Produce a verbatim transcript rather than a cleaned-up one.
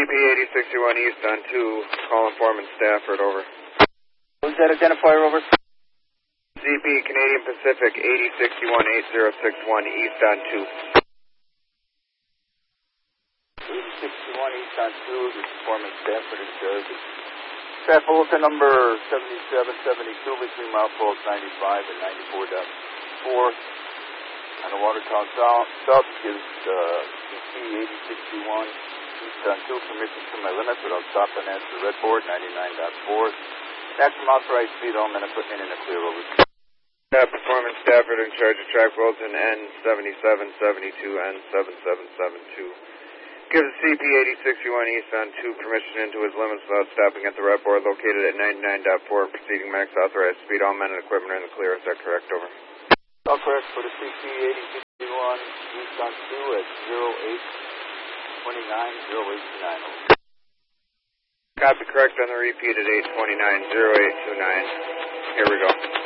P eighty sixty-one East on two, calling Foreman Stafford, over. Who's that identifier, over? Z P Canadian Pacific eighty sixty-one eight zero six one East on two. eighty sixty-one East on two, this is Foreman Stafford in Jersey. Staff bulletin number seventy-seven seventy-two between mileposts ninety-five and ninety-four point four. On the Watertown South, south gives uh, Z P eighty sixty-one East on two permission to my limits without stopping at the red board ninety-nine point four. Maximum authorized speed, all men equipment in a clear, over. Staff Performance Stafford in charge of track bulletin N seventy-seven seventy-two N seventy-seven seventy-two. Gives C P eighty sixty-one East on two permission into his limits without stopping at the red board located at ninety-nine point four, proceeding max authorized speed, all men and equipment are in the clear. Is that correct, over? All correct for the C P eighty sixty-one East on two at zero eight twenty-nine zero eight two nine. Copy correct on the repeat at eight twenty-nine zero eight two nine. Here we go.